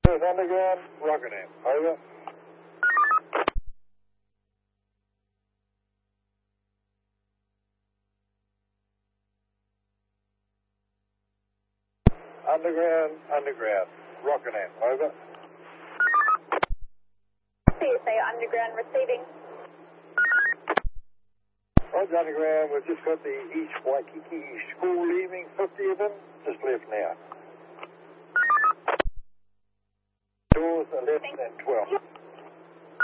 Underground, Rockingham, over. Underground, Rockingham, over. CSA Underground receiving. Roger, Underground, we've just got the East Waikiki school leaving, 50 of them, just left now. Doors are left and 12.